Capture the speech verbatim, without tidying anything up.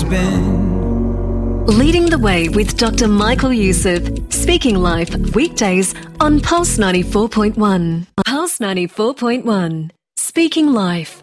been. Leading the Way with Doctor Michael Youssef, speaking live weekdays on Pulse ninety-four point one. Pulse ninety-four point one, speaking live.